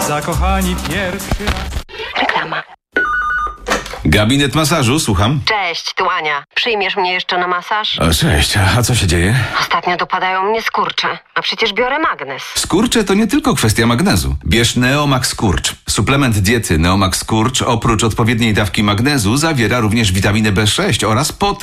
zakochani pierwszy raz. Reklama. Gabinet masażu, słucham. Cześć, tu Ania. Przyjmiesz mnie jeszcze na masaż? O, cześć, a co się dzieje? Ostatnio dopadają mnie skurcze, a przecież biorę magnes. Skurcze to nie tylko kwestia magnezu. Bierz Neomax Skurcz. Suplement diety Neomax Skurcz oprócz odpowiedniej dawki magnezu zawiera również witaminę B6 oraz potasję.